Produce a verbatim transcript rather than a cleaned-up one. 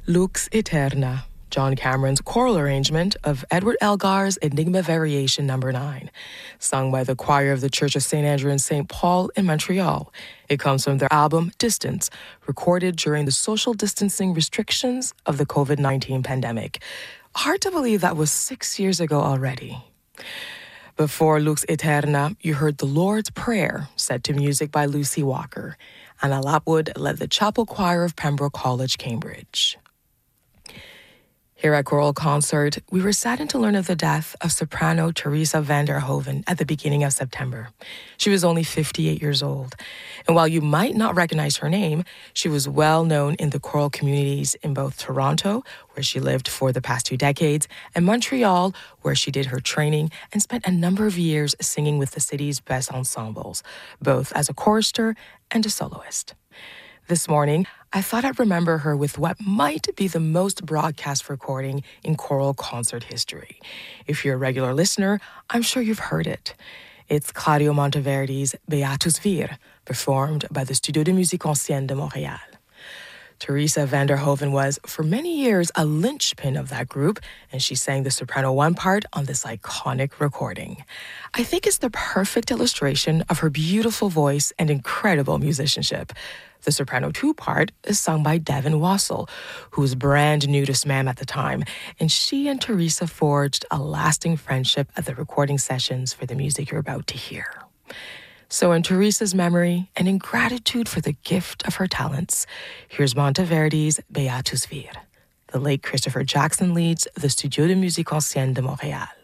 Lux Eterna, John Cameron's choral arrangement of Edward Elgar's Enigma Variation Number nine, sung by the choir of the Church of Saint Andrew and Saint Paul in Montreal. It comes from their album Distance, recorded during the social distancing restrictions of the covid nineteen pandemic. Hard to believe that was six years ago already. Before Lux Eterna, you heard The Lord's Prayer, set to music by Lucy Walker. Anna Lapwood led the chapel choir of Pembroke College, Cambridge. Here at Choral Concert, we were saddened to learn of the death of soprano Teresa van der Hoeven at the beginning of September. She was only fifty-eight years old. And while you might not recognize her name, she was well known in the choral communities in both Toronto, where she lived for the past two decades, and Montreal, where she did her training and spent a number of years singing with the city's best ensembles, both as a chorister and a soloist. This morning, I thought I'd remember her with what might be the most broadcast recording in choral concert history. If you're a regular listener, I'm sure you've heard it. It's Claudio Monteverdi's Beatus Vir, performed by the Studio de Musique Ancienne de Montréal. Teresa van der Hoeven was, for many years, a linchpin of that group, and she sang the soprano one part on this iconic recording. I think it's the perfect illustration of her beautiful voice and incredible musicianship. The soprano two part is sung by Devin Wassel, who was brand new to S M A M at the time, and she and Teresa forged a lasting friendship at the recording sessions for the music you're about to hear. So in Teresa's memory and in gratitude for the gift of her talents, here's Monteverdi's Beatus Vir. The late Christopher Jackson leads the Studio de Musique Ancienne de Montréal.